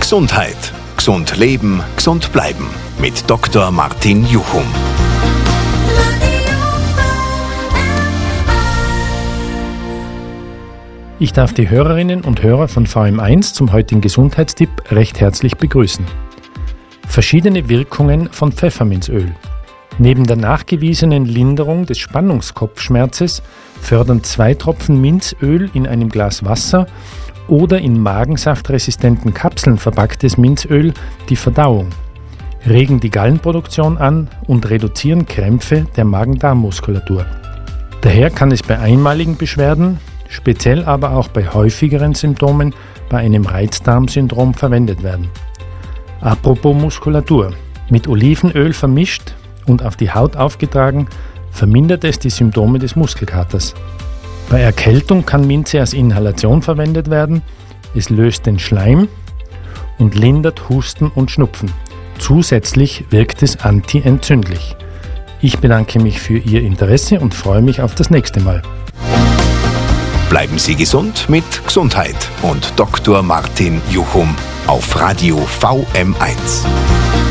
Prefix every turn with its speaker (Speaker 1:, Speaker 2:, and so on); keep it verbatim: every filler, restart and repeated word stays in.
Speaker 1: Gesundheit. Gesund leben, gesund bleiben. Mit Doktor Martin Juchum.
Speaker 2: Ich darf die Hörerinnen und Hörer von V M eins zum heutigen Gesundheitstipp recht herzlich begrüßen. Verschiedene Wirkungen von Pfefferminzöl. Neben der nachgewiesenen Linderung des Spannungskopfschmerzes fördern zwei Tropfen Minzöl in einem Glas Wasser oder in magensaftresistenten Kapseln verpacktes Minzöl die Verdauung, regen die Gallenproduktion an und reduzieren Krämpfe der Magen-Darm-Muskulatur. Daher kann es bei einmaligen Beschwerden, speziell aber auch bei häufigeren Symptomen bei einem Reizdarmsyndrom verwendet werden. Apropos Muskulatur. Mit Olivenöl vermischt und auf die Haut aufgetragen, vermindert es die Symptome des Muskelkaters. Bei Erkältung kann Minze als Inhalation verwendet werden. Es löst den Schleim und lindert Husten und Schnupfen. Zusätzlich wirkt es antientzündlich. Ich bedanke mich für Ihr Interesse und freue mich auf das nächste Mal.
Speaker 1: Bleiben Sie gesund mit Gesundheit und Doktor Martin Juchum auf Radio V M eins.